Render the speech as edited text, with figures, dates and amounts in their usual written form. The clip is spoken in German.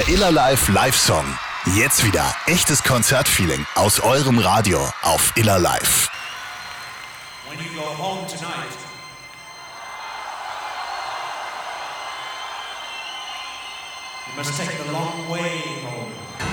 Iller Live Live-Song. Jetzt wieder echtes Konzertfeeling aus eurem Radio auf Iller Live. When you go home tonight, you must take the long way home.